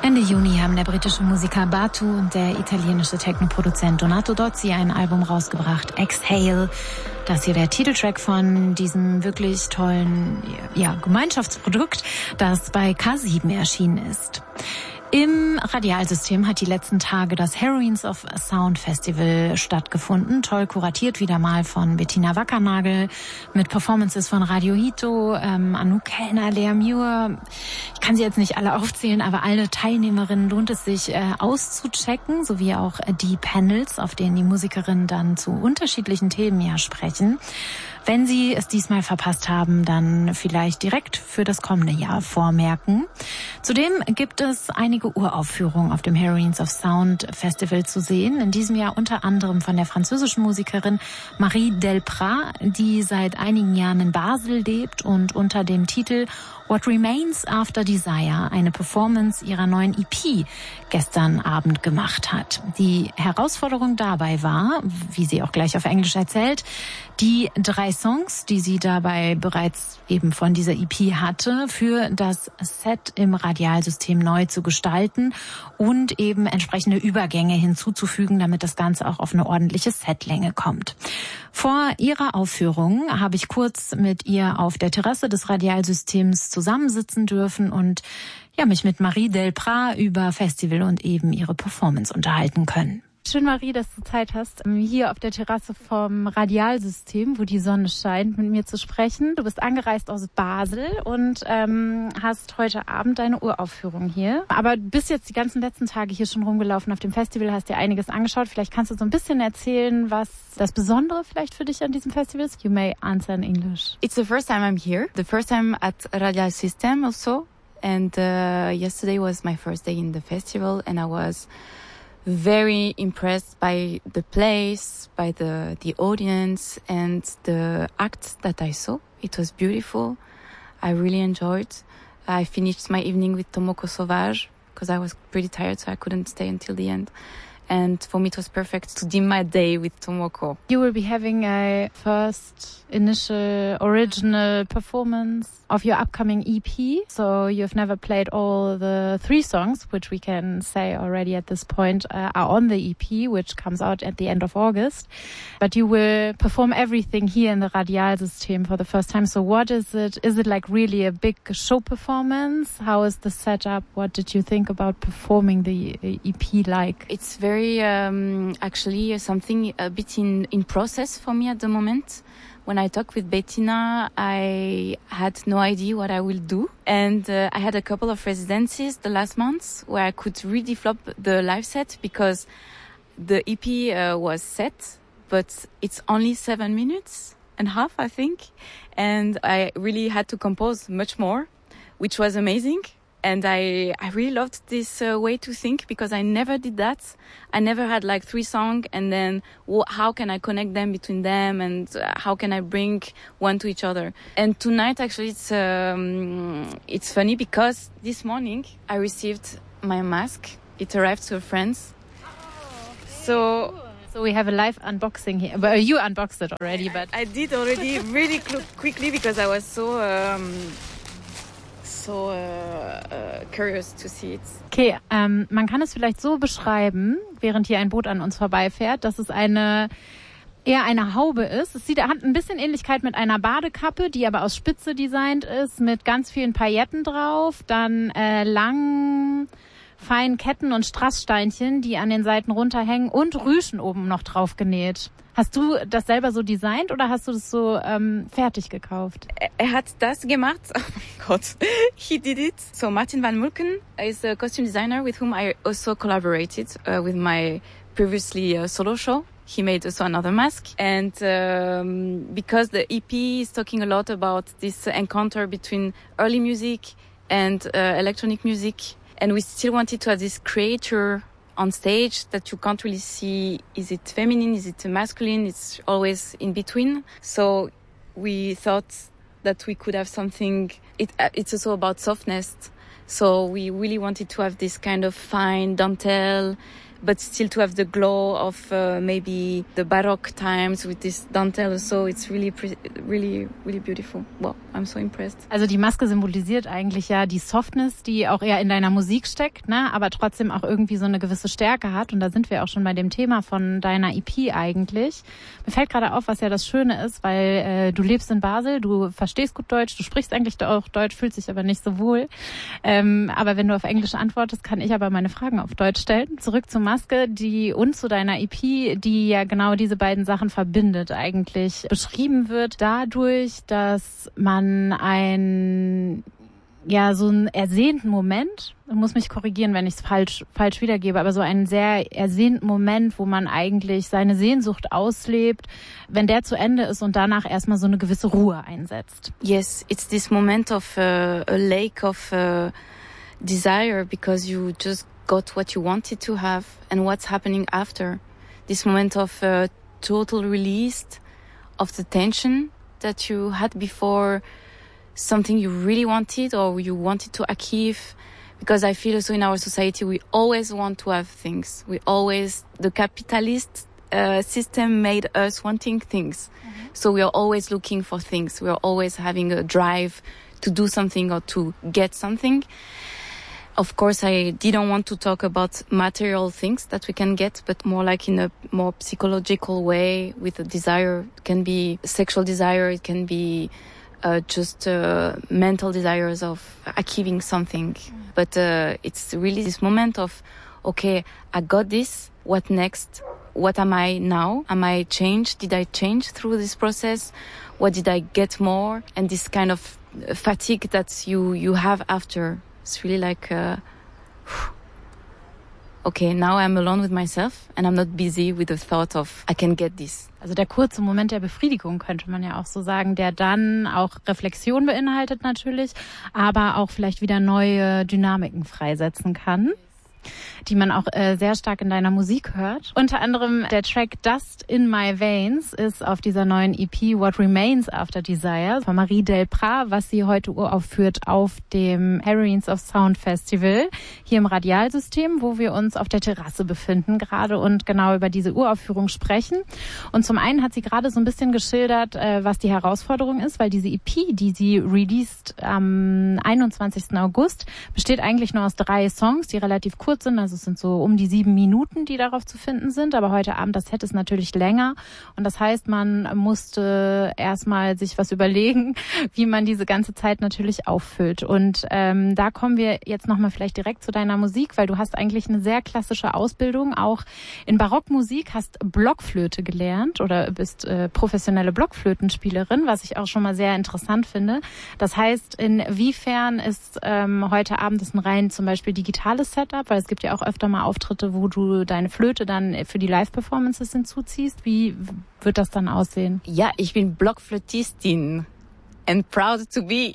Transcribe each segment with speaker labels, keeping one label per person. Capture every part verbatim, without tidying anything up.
Speaker 1: Ende Juni haben der britische Musiker Batu und der italienische Techno-Produzent Donato Dozzi ein Album rausgebracht, Exhale. Das hier der Titeltrack von diesem wirklich tollen ja, Gemeinschaftsprodukt, das bei K sieben erschienen ist. Im Radialsystem hat die letzten Tage das Heroines of Sound Festival stattgefunden. Toll kuratiert wieder mal von Bettina Wackernagel mit Performances von Radio Hito, ähm, Anouk Kellner, Lea Muir. Ich kann sie jetzt nicht alle aufzählen, aber alle Teilnehmerinnen lohnt es sich äh, auszuchecken, sowie auch äh, die Panels, auf denen die Musikerinnen dann zu unterschiedlichen Themen ja sprechen. Wenn Sie es diesmal verpasst haben, dann vielleicht direkt für das kommende Jahr vormerken. Zudem gibt es einige Uraufführungen auf dem Heroines of Sound Festival zu sehen. In diesem Jahr unter anderem von der französischen Musikerin Marie Delprat, die seit einigen Jahren in Basel lebt und unter dem Titel What Remains After Desire eine Performance ihrer neuen E P gestern Abend gemacht hat. Die Herausforderung dabei war, wie sie auch gleich auf Englisch erzählt, die drei Songs, die sie dabei bereits eben von dieser E P hatte, für das Set im Radialsystem neu zu gestalten und eben entsprechende Übergänge hinzuzufügen, damit das Ganze auch auf eine ordentliche Setlänge kommt. Vor ihrer Aufführung habe ich kurz mit ihr auf der Terrasse des Radialsystems zusammensitzen dürfen und ja, mich mit Marie Delprat über Festival und eben ihre Performance unterhalten können. Schön, Marie, dass du Zeit hast, hier auf der Terrasse vom Radialsystem, wo die Sonne scheint, mit mir zu sprechen. Du bist angereist aus Basel und ähm, hast heute Abend deine Uraufführung hier. Aber du bist jetzt die ganzen letzten Tage hier schon rumgelaufen auf dem Festival, hast dir einiges angeschaut. Vielleicht kannst du so ein bisschen erzählen, was das Besondere vielleicht für dich an diesem Festival ist. You may answer in English.
Speaker 2: It's the first time I'm here. The first time at Radial System also. And uh, yesterday was my first day in the festival and I was very impressed by the place, by the the audience and the acts that I saw. It was beautiful. I really enjoyed. I finished my evening with Tomoko Sauvage because I was pretty tired, so I couldn't stay until the end. And for me, it was perfect to dim my day with Tomoko.
Speaker 1: You will be having a first initial original performance of your upcoming E P. So you've never played all the three songs, which we can say already at this point uh, are on the E P, which comes out at the end of August. But you will perform everything here in the Radialsystem for the first time. So what is it? Is it like really a big show performance? How is the setup? What did you think about performing the E P like?
Speaker 2: It's very um, actually something a bit in, in process for me at the moment. When I talked with Bettina, I had no idea what I will do. And uh, I had a couple of residencies the last months where I could redevelop the live set because the E P uh, was set, but it's only seven minutes and a half, I think. And I really had to compose much more, which was amazing. And I, I really loved this uh, way to think because I never did that. I never had like three songs and then wh- how can I connect them between them and uh, how can I bring one to each other. And tonight actually it's um, it's funny because this morning I received my mask. It arrived to a friend's.
Speaker 1: Oh,
Speaker 2: so
Speaker 1: cool. So we have a live unboxing here. But you unboxed it already, but
Speaker 2: I did already really cl- quickly because I was so um, so uh, uh, curious to see it.
Speaker 1: Okay, ähm, man kann es vielleicht so beschreiben, während hier ein Boot an uns vorbeifährt, dass es eine eher eine Haube ist. Es sieht, hat ein bisschen Ähnlichkeit mit einer Badekappe, die aber aus Spitze designt ist, mit ganz vielen Pailletten drauf, dann äh, langen, feinen Ketten und Strasssteinchen, die an den Seiten runterhängen und Rüschen oben noch drauf genäht. Hast du das selber so designt oder hast du das so ähm, fertig gekauft?
Speaker 2: Er, er hat das gemacht. Oh mein Gott. He did it. So Martin van Mulken is a costume designer with whom I also collaborated uh, with my previously uh, solo show. He made also another mask. And um, because the E P is talking a lot about this encounter between early music and uh, electronic music, and we still wanted to have this creature on stage that you can't really see, is it feminine, is it masculine, it's always in between. So we thought that we could have something, it, uh, it's also about softness. So we really wanted to have this kind of fine dentelle but still to have the glow of uh, maybe the Baroque times with this dentelle. So it's really, really, really beautiful. Wow, I'm so impressed.
Speaker 1: Also die Maske symbolisiert eigentlich ja die Softness, die auch eher in deiner Musik steckt, ne? Aber trotzdem auch irgendwie so eine gewisse Stärke hat. Und da sind wir auch schon bei dem Thema von deiner E P eigentlich. Mir fällt gerade auf, was ja das Schöne ist, weil äh, du lebst in Basel, du verstehst gut Deutsch, du sprichst eigentlich auch Deutsch, fühlst dich aber nicht so wohl. Ähm, aber wenn du auf Englisch antwortest, kann ich aber meine Fragen auf Deutsch stellen. Zurück zur Maske, die und zu deiner E P, die ja genau diese beiden Sachen verbindet eigentlich. Beschrieben wird dadurch, dass man ein, ja, so einen ersehnten Moment, ich muss mich korrigieren, wenn ich es falsch, falsch wiedergebe, aber so einen sehr ersehnten Moment, wo man eigentlich seine Sehnsucht auslebt, wenn der zu Ende ist und danach erstmal so eine gewisse Ruhe einsetzt.
Speaker 2: Yes, it's this moment of uh, a lake of uh, desire because you just got what you wanted to have and what's happening after. This moment of uh, total release of the tension that you had before something you really wanted or you wanted to achieve. Because I feel also in our society we always want to have things. We always, the capitalist uh, system made us wanting things. Mm-hmm. So we are always looking for things. We are always having a drive to do something or to get something. Of course, I didn't want to talk about material things that we can get, but more like in a more psychological way with a desire. It can be sexual desire. It can be uh, just uh, mental desires of achieving something. Mm. But uh, it's really this moment of, okay, I got this. What next? What am I now? Am I changed? Did I change through this process? What did I get more? And this kind of fatigue that you, you have after. It's really like, uh, okay, now I'm alone with myself and I'm not busy with the thought of, I can get this.
Speaker 1: Also der kurze Moment der Befriedigung könnte man ja auch so sagen, der dann auch Reflexion beinhaltet natürlich, aber auch vielleicht wieder neue Dynamiken freisetzen kann, die man auch äh, sehr stark in deiner Musik hört. Unter anderem der Track Dust in My Veins ist auf dieser neuen E P What Remains After Desire von Marie Delprat, was sie heute uraufführt auf dem Heroines of Sound Festival hier im Radialsystem, wo wir uns auf der Terrasse befinden gerade und genau über diese Uraufführung sprechen. Und zum einen hat sie gerade so ein bisschen geschildert, äh, was die Herausforderung ist, weil diese E P, die sie released am einundzwanzigsten August, besteht eigentlich nur aus drei Songs, die relativ kurz sind, also es sind so um die sieben Minuten, die darauf zu finden sind, aber heute Abend, das Set ist natürlich länger und das heißt, man musste erstmal sich was überlegen, wie man diese ganze Zeit natürlich auffüllt und ähm, da kommen wir jetzt nochmal vielleicht direkt zu deiner Musik, weil du hast eigentlich eine sehr klassische Ausbildung, auch in Barockmusik, hast Blockflöte gelernt oder bist äh, professionelle Blockflötenspielerin, was ich auch schon mal sehr interessant finde. Das heißt, inwiefern ist ähm, heute Abend das ein rein zum Beispiel digitales Setup, weil es gibt ja auch öfter mal Auftritte, wo du deine Flöte dann für die Live-Performances hinzuziehst. Wie wird das dann aussehen?
Speaker 2: Ja, ich bin Blockflötistin and proud to be.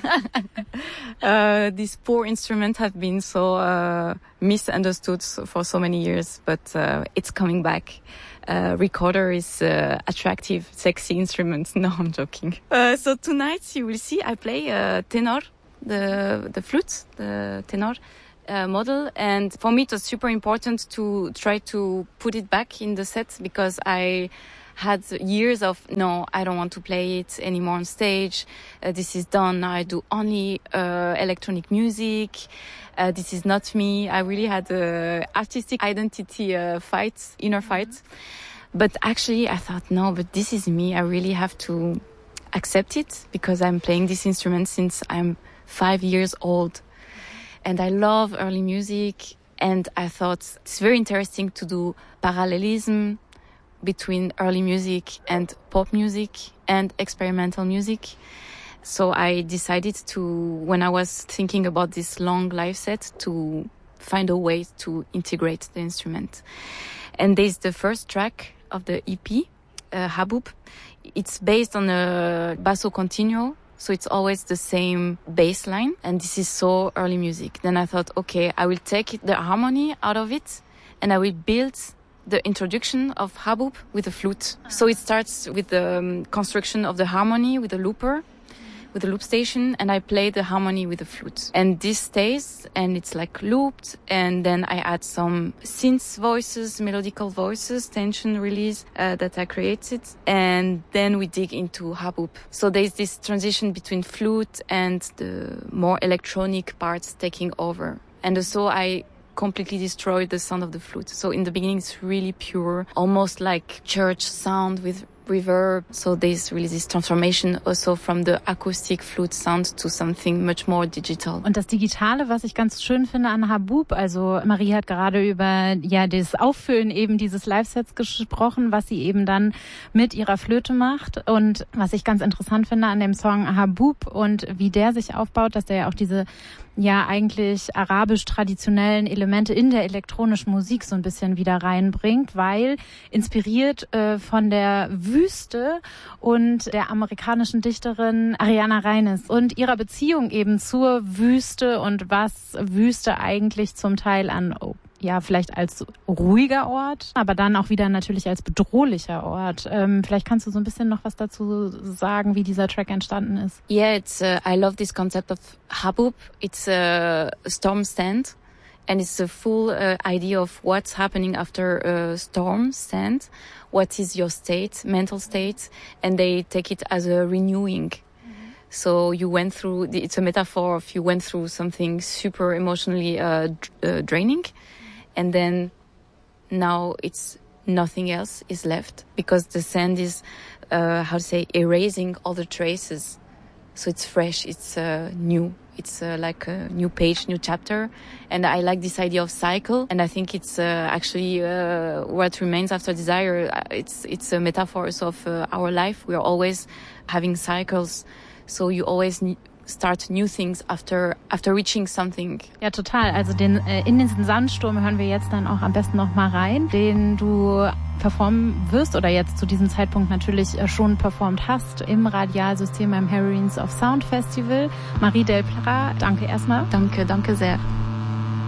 Speaker 2: uh, this poor instrument have been so uh, misunderstood for so many years, but uh, it's coming back. Uh, recorder is uh, attractive, sexy instrument. No, I'm joking. Uh, so tonight you will see I play uh, tenor, the the flute, the tenor. Uh, model, and for me it was super important to try to put it back in the set because I had years of no, I don't want to play it anymore on stage. Uh, this is done. Now I do only uh, electronic music. Uh, this is not me. I really had a artistic identity uh, fight, inner fight. But actually I thought, no, but this is me. I really have to accept it because I'm playing this instrument since I'm five years old. And I love early music, and I thought it's very interesting to do parallelism between early music and pop music and experimental music. So I decided to, when I was thinking about this long live set, to find a way to integrate the instrument. And this is the first track of the E P, uh, Habub. It's based on a basso continuo. So it's always the same bass line. And this is so early music. Then I thought, okay, I will take the harmony out of it and I will build the introduction of Habub with the flute. So it starts with the um, construction of the harmony with the looper. with the loop station, and I play the harmony with the flute. And this stays, and it's like looped, and then I add some synth voices, melodical voices, tension release uh, that I created, and then we dig into haboob. So there's this transition between flute and the more electronic parts taking over. And also I completely destroyed the sound of the flute. So in the beginning it's really pure, almost like church sound with reverb. So there's really this transformation also from the acoustic flute sound to something much more digital.
Speaker 1: Und das Digitale, was ich ganz schön finde an Haboob, also Marie hat gerade über ja das Auffüllen eben dieses Live-Sets gesprochen, was sie eben dann mit ihrer Flöte macht. Und was ich ganz interessant finde an dem Song Haboob und wie der sich aufbaut, dass der ja auch diese ja eigentlich arabisch-traditionellen Elemente in der elektronischen Musik so ein bisschen wieder reinbringt, weil inspiriert äh, von der Wüste und der amerikanischen Dichterin Ariana Reines und ihrer Beziehung eben zur Wüste und was Wüste eigentlich zum Teil an oh, ja, vielleicht als ruhiger Ort, aber dann auch wieder natürlich als bedrohlicher Ort. Ähm, vielleicht kannst du so ein bisschen noch was dazu sagen, wie dieser Track entstanden ist.
Speaker 2: Yeah, it's uh, I love this concept of haboob. It's a storm stand, and it's a full uh, idea of what's happening after a storm stand. What is your state, mental state, and they take it as a renewing. So you went through, it's a metaphor of you went through something super emotionally uh, uh, draining. And then now it's nothing else is left because the sand is, uh, how to say, erasing all the traces. So it's fresh, it's uh, new. It's uh, like a new page, new chapter. And I like this idea of cycle. And I think it's uh, actually uh, what remains after desire. It's it's a metaphor of uh, our life. We are always having cycles. So you always need start new things after after reaching something.
Speaker 1: Ja, total. Also den äh, in diesen Sandsturm hören wir jetzt dann auch am besten noch mal rein, den du performen wirst oder jetzt zu diesem Zeitpunkt natürlich äh, schon performt hast im Radialsystem beim Heroines of Sound Festival. Marie Delplara, danke erstmal.
Speaker 2: Danke, danke sehr.